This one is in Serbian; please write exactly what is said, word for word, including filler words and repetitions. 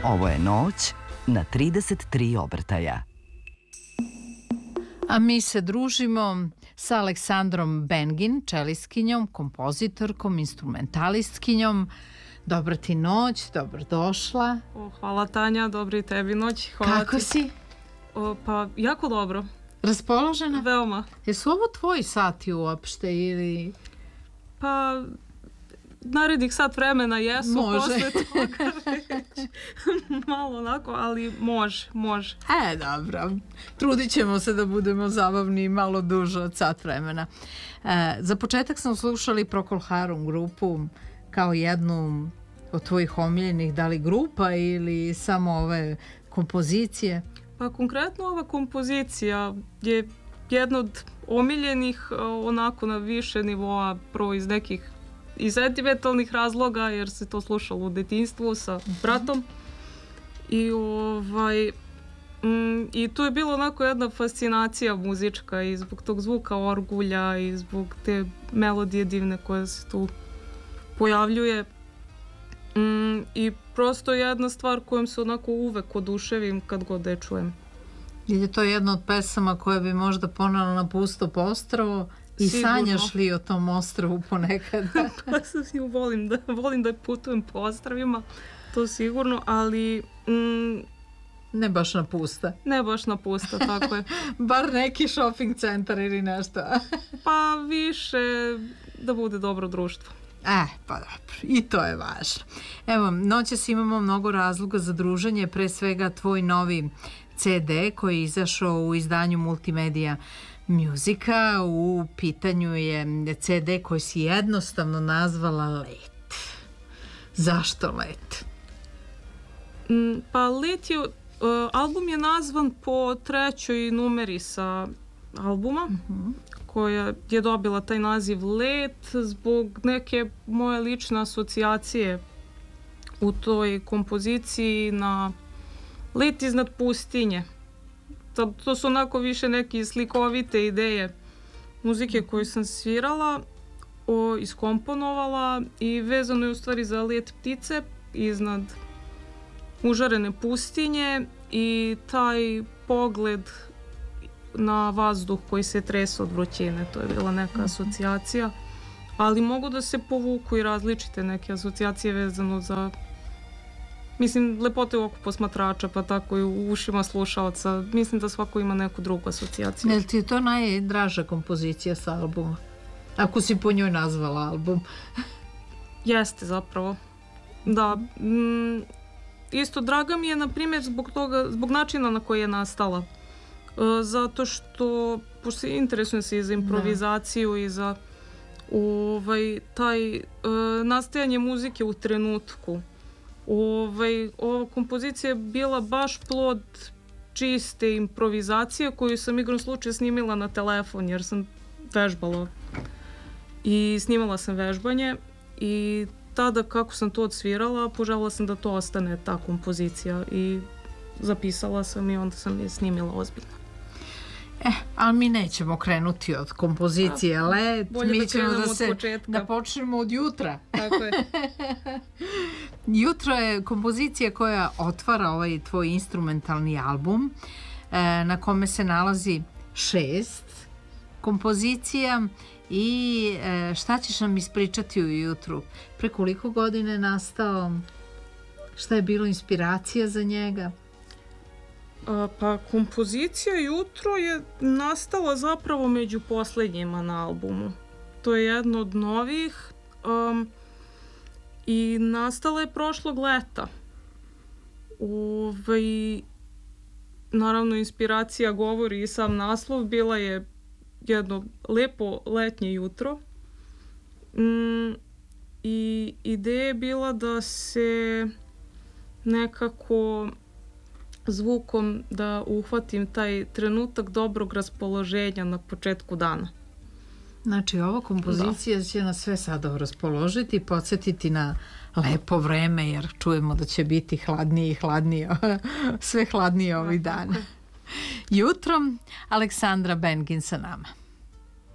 Ovo je noć na trideset tri obrtaja. A mi se družimo sa Aleksandrom Bengin, čelistkinjom, kompozitorkom, instrumentalistkinjom. Dobra ti noć, dobrodošla. O, hvala Tanja, dobro i tebi noć. Hvala Kako ti. si? O, pa jako dobro. Raspoložena? Veoma. Jesu ovo tvoji sati uopšte ili... Pa narednih sat vremena jesu. Može. Posle toga već malo onako, ali može, može. E, dobro. Trudit ćemo se da budemo zabavni malo duže od sat vremena. E, za početak smo slušali Procol Harum grupu kao jednu od tvojih omiljenih, da li grupa ili samo ove kompozicije? Pa konkretno ova kompozicija je jedna od omiljenih onako na više nivoa, prvo iz nekih i sentimentalnih razloga, jer se to slušalo u detinjstvu sa bratom. I ovaj mm, i tu je bila onako jedna fascinacija muzička i zbog tog zvuka orgulja i zbog te melodije divne koje se tu pojavljuje. Mm, I prosto jedna stvar kojom se onako uvek oduševim kad god je čujem. Ili je to jedna od pesama koja bi možda ponela na pusto ostrvo i Sigurno. Sanjaš li o tom ostrvu ponekad? Pa sam volim da, volim da putujem po ostrvima, to sigurno, ali mm, ne baš na pusta. Ne baš na pusta, tako je. Bar neki shopping centar ili nešto. Pa više da bude dobro društvo. E, pa dobro, i to je važno. Evo, noćas imamo mnogo razloga za druženje, pre svega tvoj novi ce de koji je izašao u izdanju Multimedia Muzika. U pitanju je ce de koji si jednostavno nazvala Let. Zašto Let? Mm, pa Let je, uh, album je nazvan po trećoj numeri sa albuma. Uh-huh. Koja je dobila taj naziv Let zbog neke moje lične asocijacije u toj kompoziciji na let iznad pustinje. To, to su onako više neke slikovite ideje muzike koju sam svirala, o, iskomponovala i vezano je u stvari za let ptice iznad užarene pustinje i taj pogled na vazduh koji se trese od vrućine. To je bila neka asocijacija, ali mogu da se povuku i različite neke asocijacije vezano za, mislim, lepote u oku posmatrača, pa tako i u ušima slušalca. Mislim da svako ima neku drugu asocijaciju. Je li ti je to najdraža kompozicija sa albuma? Ako si po njoj nazvala album. Jeste zapravo. Da. Mm, isto draga mi je, na primjer, zbog toga, zbog načina na koji je nastala. Zato što, pošto se interesujem se i za improvizaciju, da, i za ovaj, taj uh, nastajanje muzike u trenutku. Ovaj, ova kompozicija je bila baš plod čiste improvizacije koju sam igrom slučaja snimila na telefon jer sam vežbala i snimala sam vežbanje i tada kako sam to odsvirala poželjela sam da to ostane ta kompozicija i zapisala sam i onda sam je snimila ozbiljno. Eh, ali mi nećemo krenuti od kompozicije A, Let, mi da ćemo da se početka. da počnemo od jutra. Tako je. Jutro je kompozicija koja otvara ovaj tvoj instrumentalni album eh, na kome se nalazi šest kompozicija i eh, šta ćeš nam ispričati u jutru? Pre koliko godine je nastao? Šta je bilo inspiracija za njega? A, pa kompozicija Jutro je nastala zapravo među posljednjima na albumu. To je jedno od novih um, i nastala je prošlog leta. Ovaj, naravno inspiracija govori i sam naslov, bila je jedno lepo letnje jutro. Mm, i ideja je bila da se nekako zvukom da uhvatim taj trenutak dobrog raspoloženja na početku dana. Znači, ova kompozicija da. će nas sve sada raspoložiti i podsjetiti na lepo vreme, jer čujemo da će biti hladnije i hladnije, sve hladnije ovih dana. Jutrom Aleksandra Bengin sa nama.